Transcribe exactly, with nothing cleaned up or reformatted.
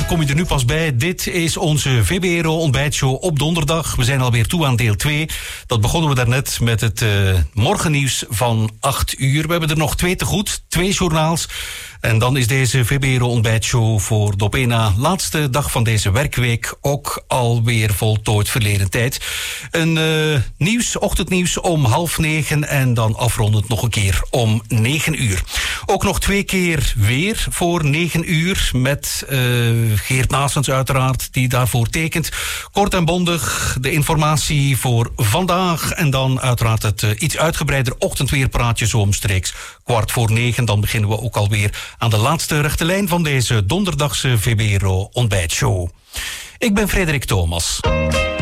kom je er nu pas bij. Dit is onze V B R O ontbijtshow op donderdag. We zijn alweer toe aan deel twee. Dat begonnen we daarnet met het uh, morgennieuws van acht uur. We hebben er nog twee te goed, twee journaals. En dan is deze V B R O ontbijtshow voor de op één na laatste dag van deze werkweek ook alweer voltooid verleden tijd. Een uh, nieuws, ochtendnieuws om half negen en dan afrondend nog een keer om negen uur. Ook nog twee keer weer voor negen uur met uh, Geert Naessens uiteraard, die daarvoor tekent. Kort en bondig de informatie voor vandaag en dan uiteraard het uh, iets uitgebreider ochtendweerpraatje zo omstreeks kwart voor negen. Dan beginnen we ook alweer aan de laatste rechte lijn van deze donderdagse V B R O ontbijtshow. Ik ben Frederik Thomas.